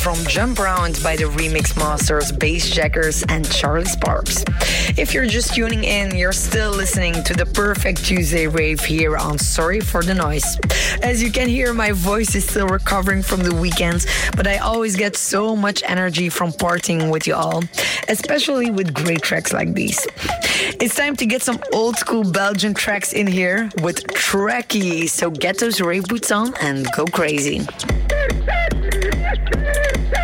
from Jump Around by the Remix Masters, Bassjackers, and Charlie Sparks. If you're just tuning in, you're still listening to the Perfect Tuesday rave here on Sorry for the Noise. As you can hear, my voice is still recovering from the weekend, but I always get so much energy from partying with you all, especially with great tracks like these. It's time to get some old school Belgian tracks in here with Trekkie, so get those rave boots on and go crazy.